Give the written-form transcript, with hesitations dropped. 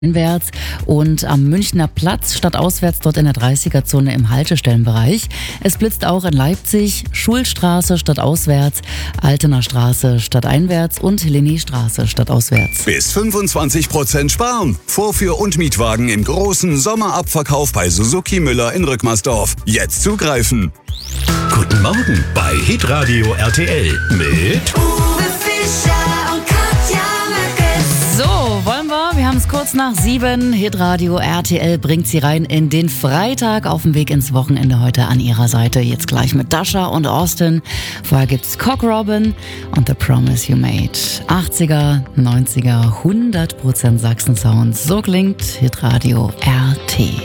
Einwärts und am Münchner Platz stadtauswärts dort in der 30er-Zone im Haltestellenbereich. Es blitzt auch in Leipzig, Schulstraße stadtauswärts, Altener Straße stadteinwärts und Linnéstraße stadtauswärts. Bis 25% sparen. Vorführ- und Mietwagen im großen Sommerabverkauf bei Suzuki Müller in Rückmersdorf. Jetzt zugreifen. Guten Morgen bei Hitradio RTL mit Uwe Fischer und Katja Mückes. So, wollen wir? Wir haben es kurz nach 7. Hitradio RTL bringt Sie rein in den Freitag auf dem Weg ins Wochenende heute an ihrer Seite. Jetzt gleich mit Dasha und Austin. Vorher gibt's Cock Robin und The Promise You Made. 80er, 90er, 100% Sachsen-Sound. So klingt Hitradio RT.